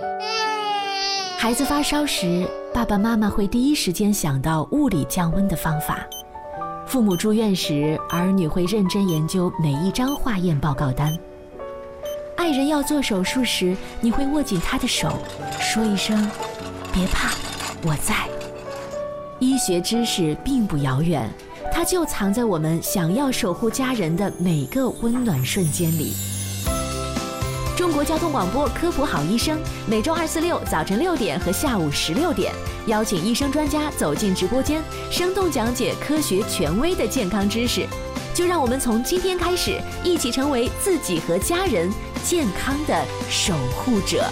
孩子发烧时，爸爸妈妈会第一时间想到物理降温的方法。父母住院时，儿女会认真研究每一张化验报告单。爱人要做手术时，你会握紧他的手，说一声“别怕，我在”。医学知识并不遥远，它就藏在我们想要守护家人的每个温暖瞬间里。中国交通广播科普好医生，每周2、4、6早晨6点和下午16点，邀请医生专家走进直播间，生动讲解科学权威的健康知识。就让我们从今天开始，一起成为自己和家人健康的守护者。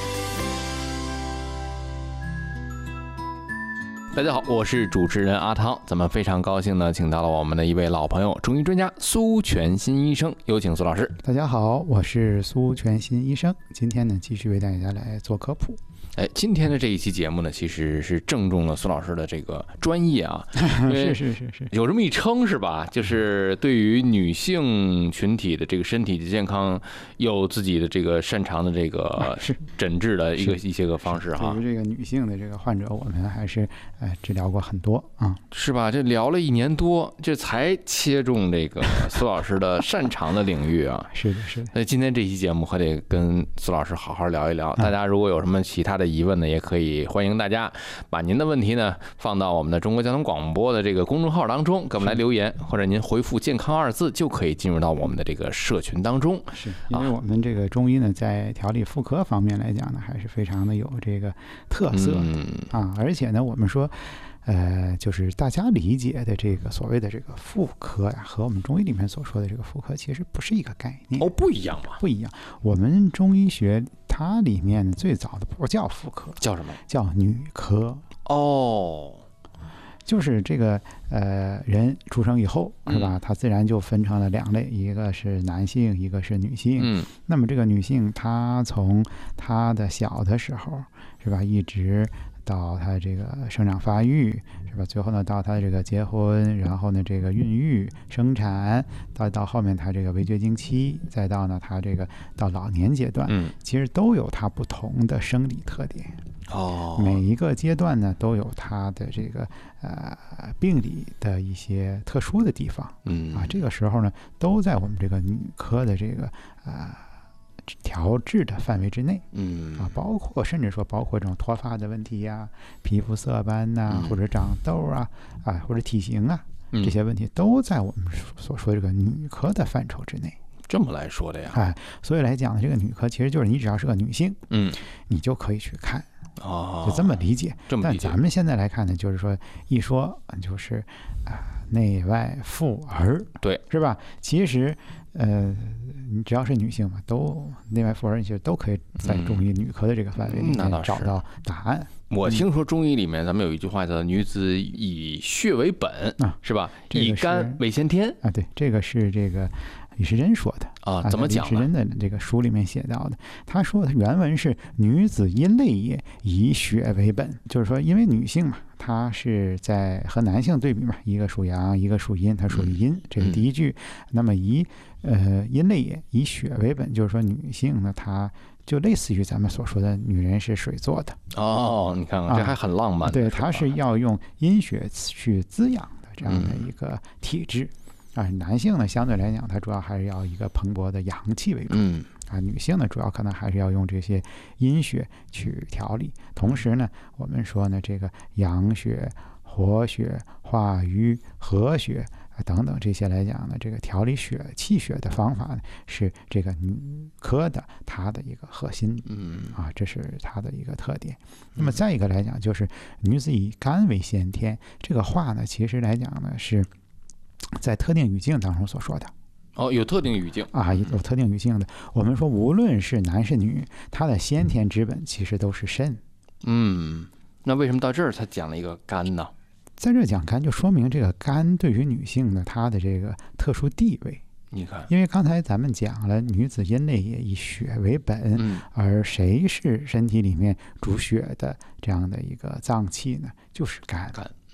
大家好，我是主持人阿汤，咱们非常高兴呢，请到了我们的一位老朋友，中医专家苏全新医生，有请苏老师。 大家好，我是苏全新医生，今天呢继续为大家来做科普。 今天的这一期节目呢，其实是正中了苏老师的这个专业啊， 是， 有这么一称是吧？就是对于女性群体的这个身体的健康，有自己的这个擅长的这个诊治的一些个方式哈。 对于这个女性的这个患者，我们还是治疗过很多啊， 是吧？这聊了1年多，这才切中这个苏老师的擅长的领域啊。 是的。 所以今天这期节目还得跟苏老师好好聊一聊。大家如果有什么其他的疑问呢，也可以欢迎大家把您的问题呢放到我们的中国交通广播的这个公众号当中，给我们来留言，或者您回复健康2字就可以进入到我们的这个社群当中。 是因为我们这个中医呢，在调理妇科方面来讲呢，还是非常的有这个特色啊，而且呢，我们说就是大家理解的这个所谓的这个妇科呀，和我们中医里面所说的这个妇科其实不是一个概念哦，不一样吗？ 不一样。我们中医学它里面最早的不叫妇科， 叫什么？ 叫女科。 哦， 就是这个人出生以后是吧，他自然就分成了2类，一个是男性，一个是女性。那么这个女性，她从她的小的时候是吧，一直到她这个生长发育是吧，最后呢到她这个结婚，然后呢这个孕育生产，到后面她这个围绝经期，再到呢她这个到老年阶段，其实都有它不同的生理特点。每一个阶段呢都有它的这个病理的一些特殊的地方。这个时候呢都在我们这个女科的这个调治的范围之内。包括甚至说包括这种脱发的问题呀，皮肤色斑呐，或者长痘啊，或者体型啊，这些问题都在我们所说的这个女科的范畴之内。 这么来说的呀？ 所以来讲呢，这个女科其实就是你只要是个女性，你就可以去看。就这么理解。但咱们现在来看呢，就是说一说就是内外妇儿， 对， 是吧？其实你只要是女性嘛，都内外妇儿其实都可以在中医女科的这个范围里面找到答案。 我听说中医里面咱们有一句话叫女子以血为本是吧？以肝为先天对，这个是这个李时珍说的怎么讲呢？ 李时珍的这个书里面写到的，他说的原文是女子阴类也，以血为本，就是说因为女性嘛，她是在和男性对比嘛，一个属阳，一个属阴，它属于阴，这是第一句。那么阴类也，以血为本，就是说女性呢，她就类似于咱们所说的女人是水做的。 你看看这还很浪漫。 对，她是要用阴血去滋养的这样的一个体质。男性呢，相对来讲，它主要还是要一个蓬勃的阳气为主。女性呢，主要可能还是要用这些阴血去调理。同时呢，我们说呢，这个阳血、活血、化瘀、和血等等这些来讲呢，这个调理气血的方法呢，是这个女科的它的一个核心。这是它的一个特点。那么再一个来讲，就是女子以肝为先天，这个话呢，其实来讲呢是在特定语境当中所说的。 有特定语境有特定语境的。我们说无论是男是女，它的先天之本其实都是肾。 那为什么到这儿才讲了一个肝呢？ 在这讲肝，就说明这个肝对于女性呢，它的这个特殊地位。 你看， 因为刚才咱们讲了，女子阴类也，以血为本，而谁是身体里面主血的这样的一个脏器呢？就是肝。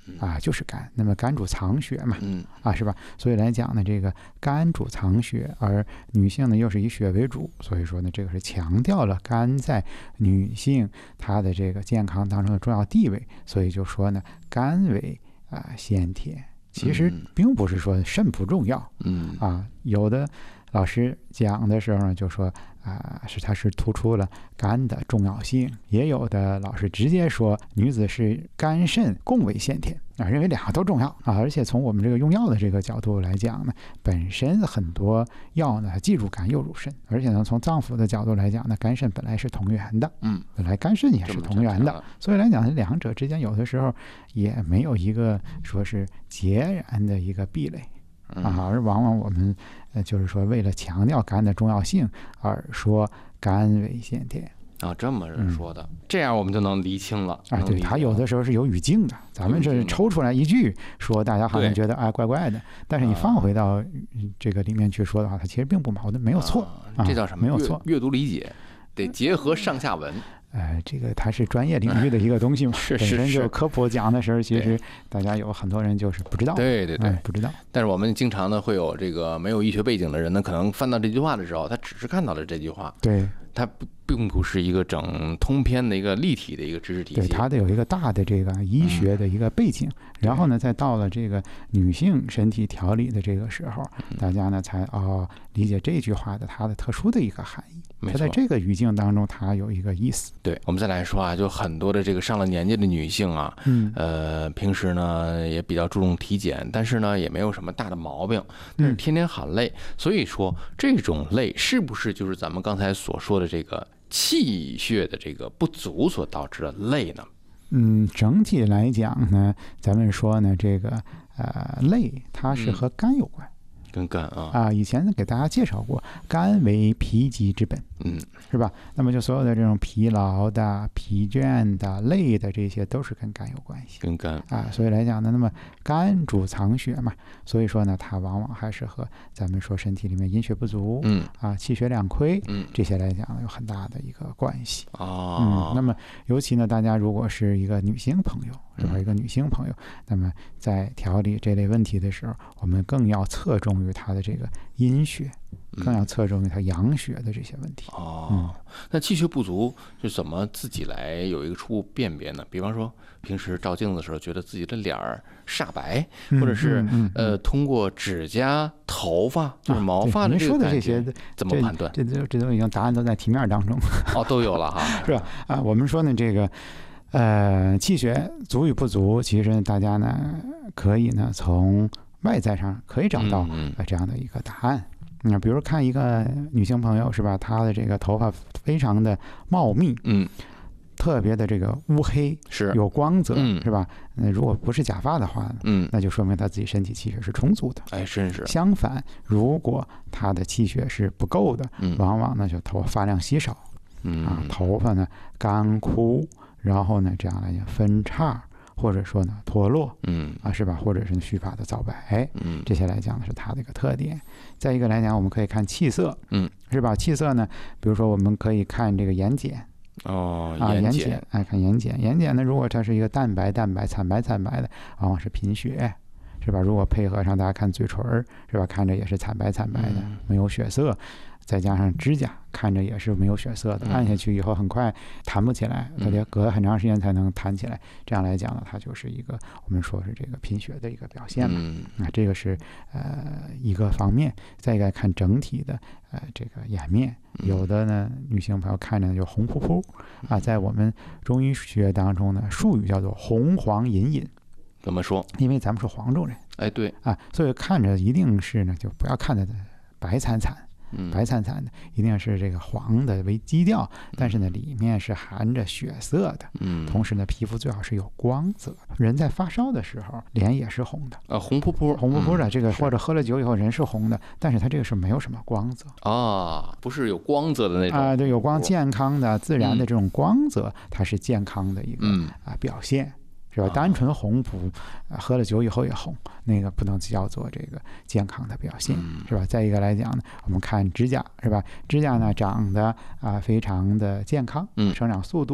就是肝。那么肝主藏血嘛，是吧？所以来讲呢，这个肝主藏血，而女性呢又是以血为主，所以说呢，这个是强调了肝在女性她的这个健康当中的重要地位。所以就说呢，肝为先天。其实并不是说肾不重要，有的老师讲的时候呢，就说它是突出了肝的重要性，也有的老师直接说女子是肝肾共为先天认为两个都重要而且从我们这个用药的这个角度来讲呢，本身很多药呢既入肝又入肾，而且呢从脏腑的角度来讲呢，肝肾本来是同源的，本来肝肾也是同源的，所以来讲两者之间有的时候也没有一个说是截然的一个壁垒而往往我们就是说为了强调肝的重要性而说肝为先天这么说的，这样我们就能厘清了对，它有的时候是有语境的，咱们这抽出来一句说，大家好像觉得怪怪的，但是你放回到这个里面去说的话，它其实并不矛盾，没有错这叫什么？ 没有错， 阅读理解得结合上下文。 这个它是专业领域的一个东西嘛， 是本身就科普讲的时候，其实大家有很多人就是不知道， 对， 不知道。 但是我们经常呢会有这个没有医学背景的人呢，可能翻到这句话的时候，他只是看到了这句话， 对， 它并不是一个整通篇的一个立体的一个知识体系， 对，它得有一个大的这个医学的一个背景，然后呢，再到了这个女性身体调理的这个时候，大家呢才理解这句话的它的特殊的一个含义。它在这个语境当中，它有一个意思。 对，我们再来说就很多的这个上了年纪的女性平时呢也比较注重体检，但是呢也没有什么大的毛病，但是天天喊累，所以说这种累是不是就是咱们刚才所说的这个气血的这个不足所导致的累呢？ 整体来讲呢，咱们说呢，这个累它是和肝有关。 跟肝以前给大家介绍过，肝为脾疾之本，是吧？那么就所有的这种疲劳的、疲倦的、累的，这些都是跟肝有关系， 跟肝所以来讲呢，那么肝主藏血嘛，所以说呢，它往往还是和咱们说身体里面阴血不足，气血两亏，这些来讲有很大的一个关系那么尤其呢，大家如果是一个女性朋友，是吧？一个女性朋友，那么在调理这类问题的时候，我们更要侧重于她的这个阴血，更要侧重于她阳血的这些问题。 那气血不足是怎么自己来有一个初步辨别呢？比方说平时照镜子的时候，觉得自己的脸儿煞白，或者是通过指甲、头发，就是毛发的这个感觉，怎么判断？ 这都已经答案都在题面当中都有了哈， 是吧？我们说呢，这个气血足与不足，其实大家呢可以呢从外在上可以找到这样的一个答案。比如看一个女性朋友，是吧？她的这个头发非常的茂密，特别的这个乌黑， 是有光泽，是吧？如果不是假发的话，那就说明她自己身体气血是充足的。 真是。 相反，如果她的气血是不够的，往往呢就头发发量稀少，头发呢干枯，然后呢这样来讲分叉，或者说呢脱落，是吧？或者是须发的早白，这些来讲呢是它的一个特点。再一个来讲，我们可以看气色，是吧？气色呢，比如说我们可以看这个眼睑，眼睑，看眼睑，眼睑呢，如果它是一个淡白、惨白的，往往是贫血，是吧？如果配合上大家看嘴唇，是吧？看着也是惨白的，没有血色。再加上指甲看着也是没有血色的，按下去以后很快弹不起来，它得隔很长时间才能弹起来。这样来讲呢，它就是一个我们说是这个贫血的一个表现嘛。这个是一个方面。再一个看整体的这个眼面，有的呢女性朋友看着就红扑扑在我们中医学当中呢，术语叫做红黄隐隐。 怎么说？ 因为咱们是黄种人， 对所以看着一定是呢，就不要看着白惨惨的，一定是这个黄的为基调，但是呢里面是含着血色的，同时呢皮肤最好是有光泽。人在发烧的时候脸也是红的， 红扑扑的，这个或者喝了酒以后人是红的，但是它这个是没有什么光泽不是有光泽的那种对，有光健康的自然的这种光泽，它是健康的一个表现。是吧？单纯红扑，喝了酒以后也红，那个不能叫做这个健康的表现，是吧？再一个来讲呢，我们看指甲，是吧？指甲呢长得非常的健康，生长速度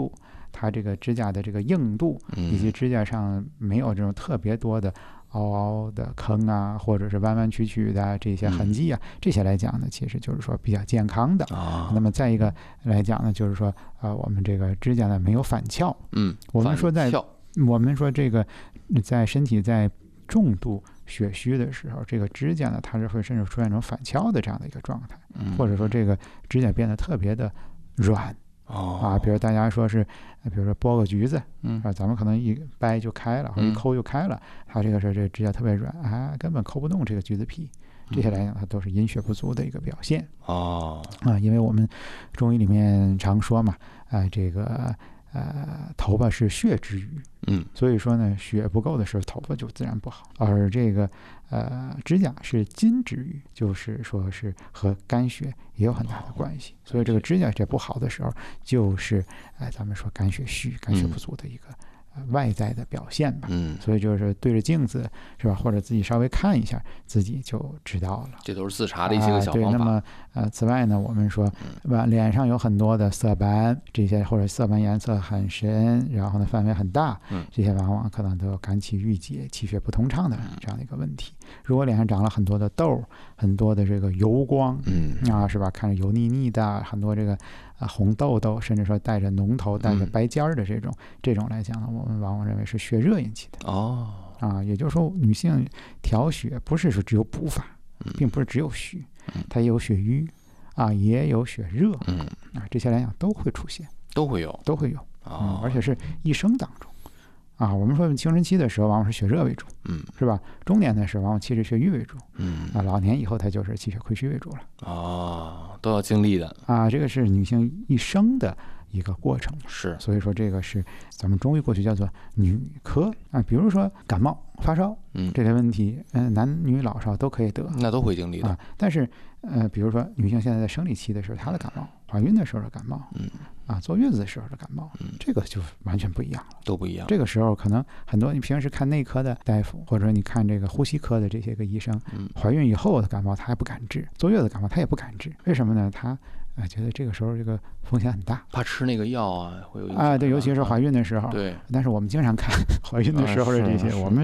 它这个指甲的这个硬度，以及指甲上没有这种特别多的凹凹的坑啊，或者是弯弯曲曲的这些痕迹啊，这些来讲呢，其实就是说比较健康的。那么再一个来讲呢，就是说我们这个指甲呢没有反翘。我们说这个在身体在重度血虚的时候，这个指甲呢它是会甚至出现一种反翘的这样的一个状态，或者说这个指甲变得特别的软。比如大家说是，比如说剥个橘子，咱们可能一掰就开了，或者一抠就开了，它这个是这指甲特别软，根本抠不动这个橘子皮。这些来讲，它都是阴血不足的一个表现。因为我们中医里面常说嘛，这个头发是血之余，所以说呢，血不够的时候，头发就自然不好。而这个指甲是筋之余，就是说是和肝血也有很大的关系。所以这个指甲这不好的时候，就是咱们说肝血虚、肝血不足的一个外在的表现吧。所以就是对着镜子是吧，或者自己稍微看一下，自己就知道了。 这都是自查的一些个小方法。 对，那么此外呢，我们说脸上有很多的色斑，这些或者色斑颜色很深，然后呢范围很大，这些往往可能都有肝气郁结、气血不通畅的这样的一个问题。如果脸上长了很多的痘，很多的这个油光，是吧？看着油腻腻的，很多这个红痘痘，甚至说带着脓头、带着白尖儿的这种来讲呢，我们往往认为是血热引起的。也就是说，女性调血不是说只有补法，并不是只有虚，它也有血瘀也有血热，这些来讲都会出现，都会有，而且是一生当中。我们说青春期的时候往往是血热为主，是吧？中年的时候往往气滞血瘀为主，老年以后它就是气血亏虚为主了。 都要经历的这个是女性一生的一个过程。 是， 所以说这个是咱们中医过去叫做女科比如说感冒、发烧，这类问题，男女老少都可以得， 那都会经历的。 但是比如说女性现在在生理期的时候，她的感冒，怀孕的时候的感冒，坐月子的时候的感冒，这个就完全不一样了， 都不一样。 这个时候可能很多你平时看内科的大夫，或者你看这个呼吸科的这些个医生，怀孕以后的感冒他还不敢治，坐月子感冒他也不敢治，为什么呢？他觉得这个时候这个风险很大， 怕吃那个药会有影响对，尤其是怀孕的时候。 对， 但是我们经常看怀孕的时候的这些，我们